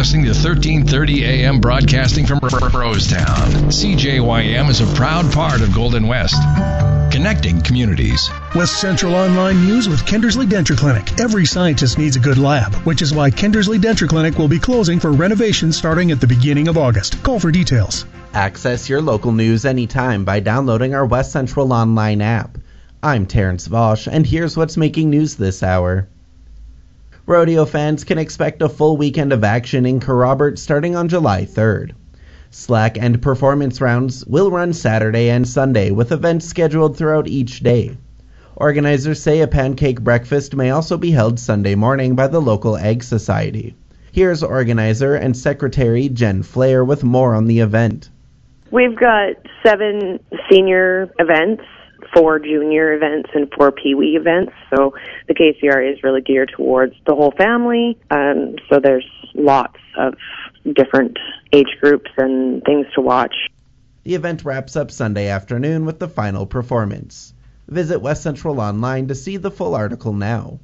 listening to 1330 AM broadcasting from Rosetown. CJYM is a proud part of Golden West, connecting communities. West Central Online News with Kindersley Denture Clinic. Every scientist needs a good lab, which is why Kindersley Denture Clinic will be closing for renovation starting at the beginning of August. Call for details. Access your local news anytime by downloading our West Central Online app. I'm Terrence Vosch, and here's what's making news this hour. Rodeo fans can expect a full weekend of action in Kerrobert starting on July 3rd. Slack and performance rounds will run Saturday and Sunday, with events scheduled throughout each day. Organizers say a pancake breakfast may also be held Sunday morning by the local Egg Society. Here's organizer and secretary Jen Flair with more on the event. We've got 7 senior events, 4 junior events, and 4 peewee events. So the KCRA is really geared towards the whole family. So there's lots of different age groups and things to watch. The event wraps up Sunday afternoon with the final performance. Visit West Central Online to see the full article now.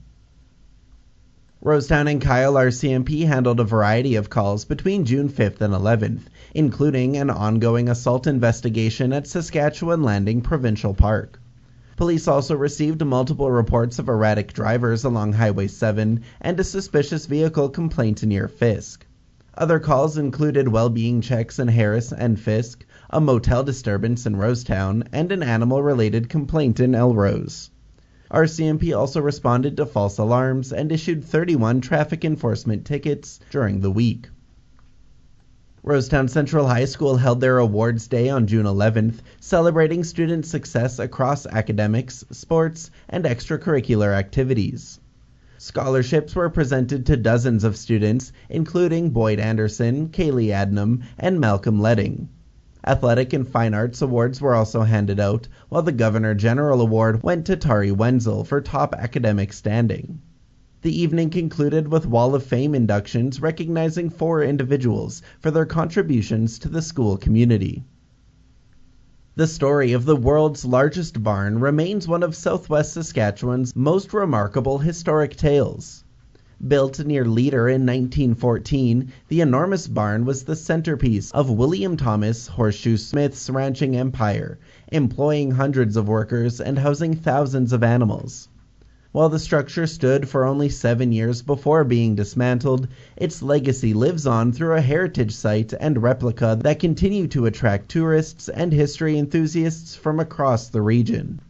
Rosetown and Kyle RCMP handled a variety of calls between June 5th and 11th, including an ongoing assault investigation at Saskatchewan Landing Provincial Park. Police also received multiple reports of erratic drivers along Highway 7 and a suspicious vehicle complaint near Fisk. Other calls included well-being checks in Harris and Fisk, a motel disturbance in Rosetown, and an animal-related complaint in Elrose. RCMP also responded to false alarms and issued 31 traffic enforcement tickets during the week. Rosetown Central High School held their Awards Day on June 11th, celebrating student success across academics, sports, and extracurricular activities. Scholarships were presented to dozens of students, including Boyd Anderson, Kaylee Adnam, and Malcolm Letting. Athletic and Fine Arts Awards were also handed out, while the Governor General Award went to Tari Wenzel for top academic standing. The evening concluded with Wall of Fame inductions recognizing 4 individuals for their contributions to the school community. The story of the world's largest barn remains one of southwest Saskatchewan's most remarkable historic tales. Built near Leader in 1914, the enormous barn was the centerpiece of William Thomas Horseshoe Smith's ranching empire, employing hundreds of workers and housing thousands of animals. While the structure stood for only 7 years before being dismantled, its legacy lives on through a heritage site and replica that continue to attract tourists and history enthusiasts from across the region.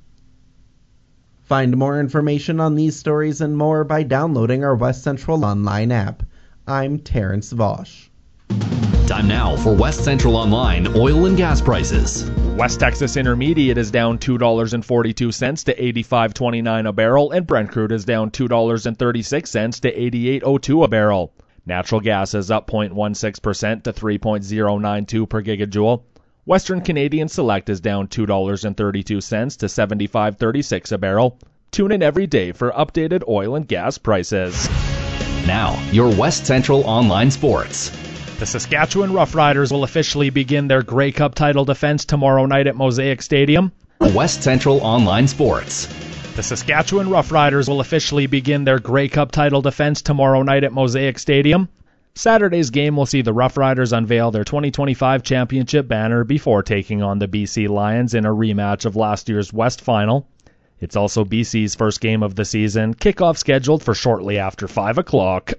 Find more information on these stories and more by downloading our West Central Online app. I'm Terrence Vosch. Time now for West Central Online oil and gas prices. West Texas Intermediate is down $2.42 to $85.29 a barrel, and Brent crude is down $2.36 to $88.02 a barrel. Natural gas is up 0.16% to 3.092 per gigajoule. Western Canadian Select is down $2.32 to $75.36 a barrel. Tune in every day for updated oil and gas prices. Now, your West Central Online Sports. The Saskatchewan Roughriders will officially begin their Grey Cup title defense tomorrow night at Mosaic Stadium. West Central Online Sports. The Saskatchewan Roughriders will officially begin their Grey Cup title defense tomorrow night at Mosaic Stadium. Saturday's game will see the Roughriders unveil their 2025 championship banner before taking on the BC Lions in a rematch of last year's West Final. It's also BC's first game of the season, kickoff scheduled for shortly after 5 o'clock.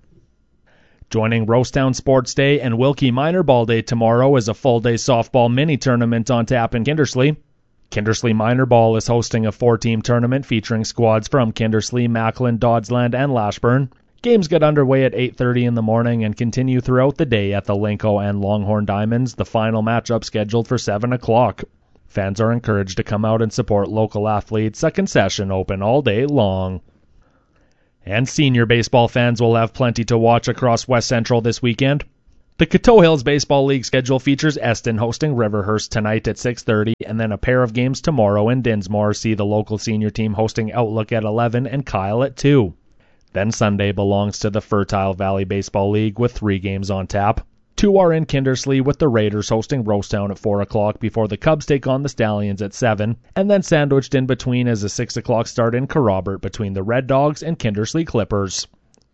Joining Rosetown Sports Day and Wilkie Minor Ball Day tomorrow is a full-day softball mini-tournament on tap in Kindersley. Kindersley Minor Ball is hosting a 4-team tournament featuring squads from Kindersley, Macklin, Dodsland, and Lashburn. Games get underway at 8:30 in the morning and continue throughout the day at the Linco and Longhorn Diamonds, the final matchup scheduled for 7 o'clock. Fans are encouraged to come out and support local athletes, second session open all day long. And senior baseball fans will have plenty to watch across West Central this weekend. The Coteau Hills Baseball League schedule features Eston hosting Riverhurst tonight at 6:30, and then a pair of games tomorrow in Dinsmore see the local senior team hosting Outlook at 11 and Kyle at 2. Then Sunday belongs to the Fertile Valley Baseball League with 3 games on tap. 2 are in Kindersley with the Raiders hosting Rosetown at 4 o'clock before the Cubs take on the Stallions at 7, and then sandwiched in between is a 6 o'clock start in Kerrobert between the Red Dogs and Kindersley Clippers.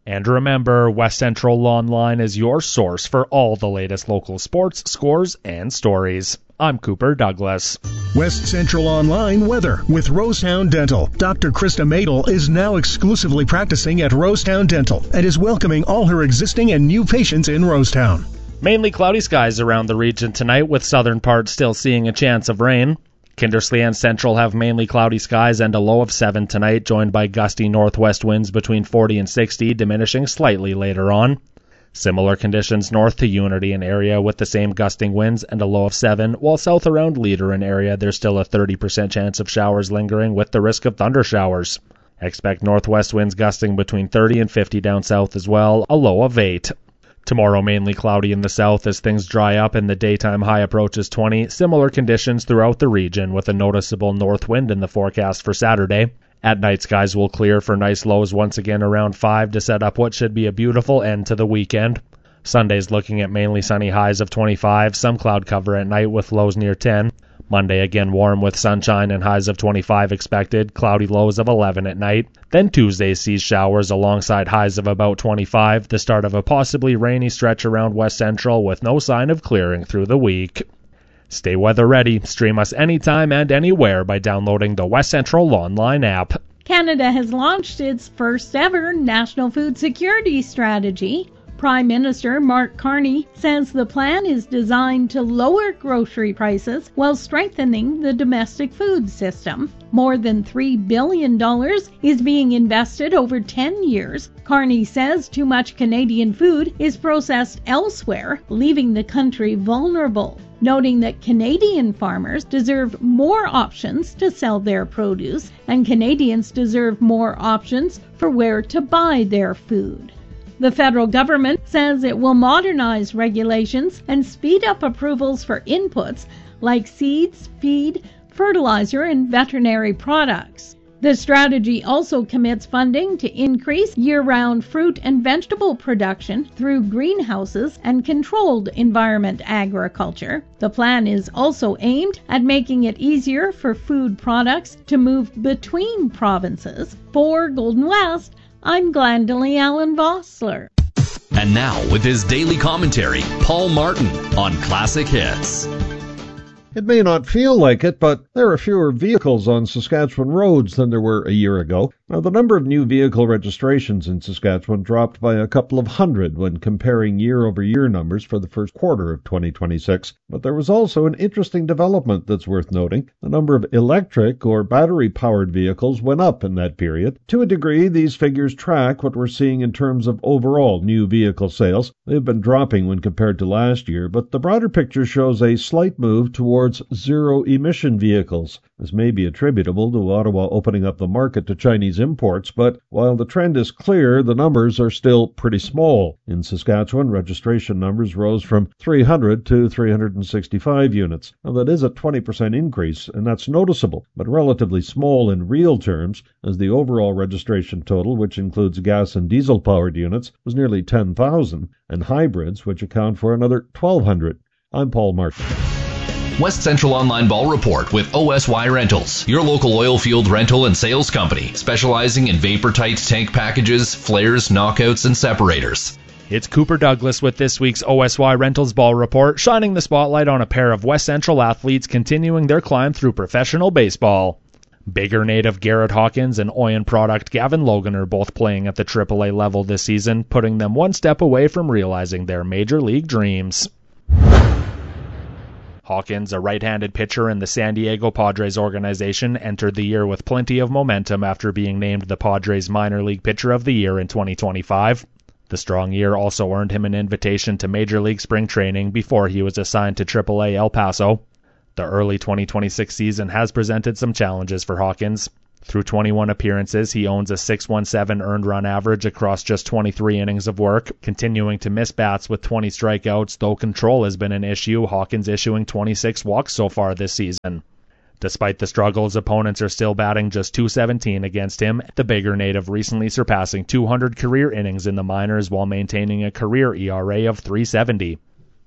And remember, West Central Online is your source for all the latest local sports, scores, and stories. I'm Cooper Douglas. West Central Online weather with Rosetown Dental. Dr. Krista Madel is now exclusively practicing at Rosetown Dental and is welcoming all her existing and new patients in Rosetown. Mainly cloudy skies around the region tonight, with southern parts still seeing a chance of rain. Kindersley and Central have mainly cloudy skies and a low of 7 tonight, joined by gusty northwest winds between 40 and 60, diminishing slightly later on. Similar conditions north to Unity, an area with the same gusting winds and a low of 7, while south around Leader, an area there's still a 30% chance of showers lingering with the risk of thunder showers. Expect northwest winds gusting between 30 and 50 down south as well, a low of 8. Tomorrow mainly cloudy in the south as things dry up and the daytime high approaches 20. Similar conditions throughout the region with a noticeable north wind in the forecast for Saturday. At night, skies will clear for nice lows once again around 5 to set up what should be a beautiful end to the weekend. Sunday's looking at mainly sunny highs of 25, some cloud cover at night with lows near 10. Monday again warm with sunshine and highs of 25 expected, cloudy lows of 11 at night. Then Tuesday sees showers alongside highs of about 25, the start of a possibly rainy stretch around West Central with no sign of clearing through the week. Stay weather ready. Stream us anytime and anywhere by downloading the West Central Online app. Canada has launched its first ever national food security strategy. Prime Minister Mark Carney says the plan is designed to lower grocery prices while strengthening the domestic food system. More than $3 billion is being invested over 10 years. Carney says too much Canadian food is processed elsewhere, leaving the country vulnerable, noting that Canadian farmers deserve more options to sell their produce, and Canadians deserve more options for where to buy their food. The federal government says it will modernize regulations and speed up approvals for inputs like seeds, feed, fertilizer, and veterinary products. The strategy also commits funding to increase year-round fruit and vegetable production through greenhouses and controlled environment agriculture. The plan is also aimed at making it easier for food products to move between provinces. For Golden West, I'm Glendalee Allen Vossler. And now, with his daily commentary, Paul Martin on Classic Hits. It may not feel like it, but there are fewer vehicles on Saskatchewan roads than there were a year ago. Now, the number of new vehicle registrations in Saskatchewan dropped by a couple of hundred when comparing year-over-year numbers for the first quarter of 2026. But there was also an interesting development that's worth noting. The number of electric or battery-powered vehicles went up in that period. To a degree, these figures track what we're seeing in terms of overall new vehicle sales. They've been dropping when compared to last year, but the broader picture shows a slight move towards zero-emission vehicles. This may be attributable to Ottawa opening up the market to Chinese imports, but while the trend is clear, the numbers are still pretty small. In Saskatchewan, registration numbers rose from 300 to 365 units. Now, that is a 20% increase, and that's noticeable, but relatively small in real terms, as the overall registration total, which includes gas and diesel-powered units, was nearly 10,000, and hybrids, which account for another 1,200. I'm Paul Martin. West Central Online Ball Report with OSY Rentals, your local oil field rental and sales company, specializing in vapor-tight tank packages, flares, knockouts, and separators. It's Cooper Douglas with this week's OSY Rentals Ball Report, shining the spotlight on a pair of West Central athletes continuing their climb through professional baseball. Bigger native Garrett Hawkins and Oyen product Gavin Logan are both playing at the AAA level this season, putting them one step away from realizing their major league dreams. Hawkins, a right-handed pitcher in the San Diego Padres organization, entered the year with plenty of momentum after being named the Padres Minor League Pitcher of the Year in 2025. The strong year also earned him an invitation to Major League Spring Training before he was assigned to AAA El Paso. The early 2026 season has presented some challenges for Hawkins. Through 21 appearances, he owns a .617 earned run average across just 23 innings of work, continuing to miss bats with 20 strikeouts, though control has been an issue, Hawkins issuing 26 walks so far this season. Despite the struggles, opponents are still batting just .217 against him, the bigger native recently surpassing 200 career innings in the minors while maintaining a career ERA of .370.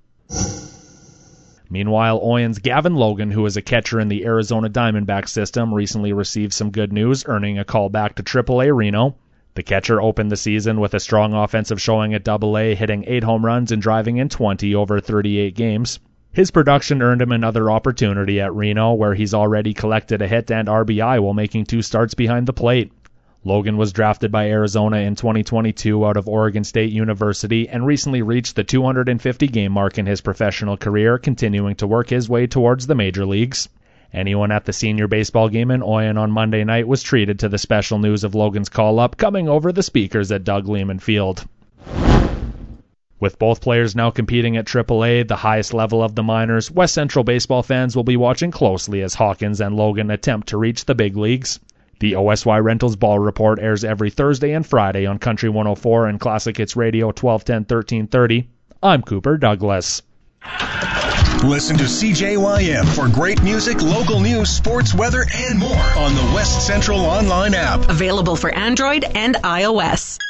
Meanwhile, Oyen's Gavin Logan, who is a catcher in the Arizona Diamondbacks system, recently received some good news, earning a call back to AAA Reno. The catcher opened the season with a strong offensive showing at Double-A, hitting 8 home runs and driving in 20 over 38 games. His production earned him another opportunity at Reno, where he's already collected a hit and RBI while making 2 starts behind the plate. Logan was drafted by Arizona in 2022 out of Oregon State University and recently reached the 250-game mark in his professional career, continuing to work his way towards the major leagues. Anyone at the senior baseball game in Oyen on Monday night was treated to the special news of Logan's call-up coming over the speakers at Doug Lehman Field. With both players now competing at Triple-A, the highest level of the minors, West Central baseball fans will be watching closely as Hawkins and Logan attempt to reach the big leagues. The OSY Rentals Ball Report airs every Thursday and Friday on Country 104 and Classic Hits Radio 1210 1330. I'm Cooper Douglas. Listen to CJYM for great music, local news, sports, weather, and more on the West Central Online app. Available for Android and iOS.